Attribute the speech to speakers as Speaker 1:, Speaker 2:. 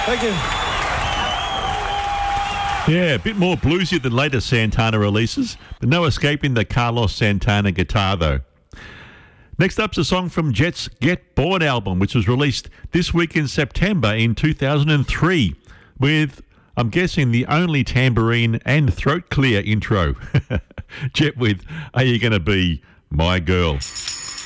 Speaker 1: Thank you.
Speaker 2: Yeah, a bit more bluesy than later Santana releases, but no escaping the Carlos Santana guitar, though. Next up's a song from Jet's Get Bored album, which was released this week in September in 2003, with, I'm guessing, the only tambourine and throat clear intro. Jet with Are You Gonna Be My Girl?